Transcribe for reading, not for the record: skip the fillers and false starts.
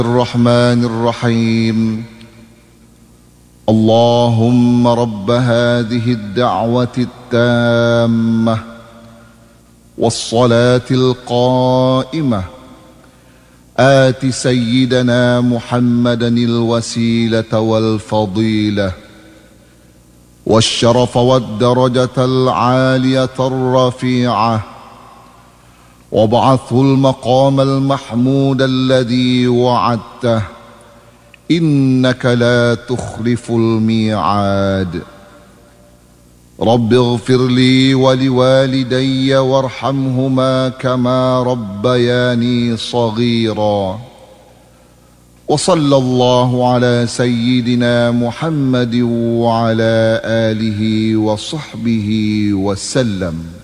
الرحمن الرحيم. اللهم رب هذه الدعوة التامة والصلاة القائمة آت سيدنا محمدا الوسيلة والفضيلة والشرف والدرجة العالية الرفيعة، وابعثه المقام المحمود الذي وعدته، إنك لا تخلف الميعاد. رب اغفر لي ولوالدي وارحمهما كما ربياني صغيرا. وصلى الله على سيدنا محمد وعلى آله وصحبه وسلم.